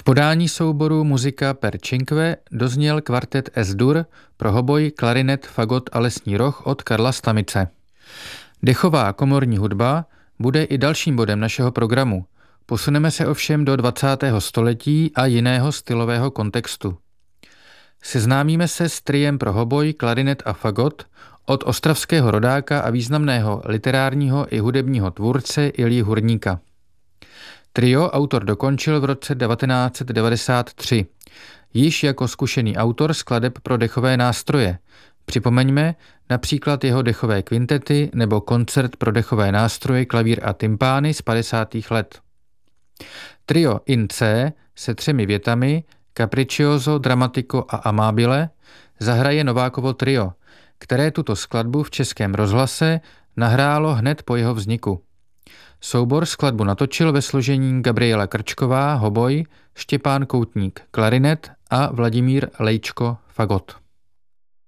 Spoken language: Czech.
podání souboru Musica per cinque dozněl kvartet S-dur pro hoboj, klarinet, fagot a lesní roh od Karla Stamice. Dechová komorní hudba bude i dalším bodem našeho programu. Posuneme se ovšem do 20. století a jiného stylového kontextu. Seznámíme se s triem pro hoboj, klarinet a fagot od ostravského rodáka a významného literárního i hudebního tvůrce Ilji Hurníka. Trio autor dokončil v roce 1993, již jako zkušený autor skladeb pro dechové nástroje. Připomeňme například jeho dechové kvintety nebo koncert pro dechové nástroje, klavír a tympány z 50. let. Trio in C se 3 větami Capriccioso, Dramatico a Amabile zahraje Novákovo trio, které tuto skladbu v Českém rozhlase nahrálo hned po jeho vzniku. Soubor skladbu natočil ve složení Gabriela Krčková, hoboj, Štěpán Koutník, klarinet a Vladimír Lejčko, fagot.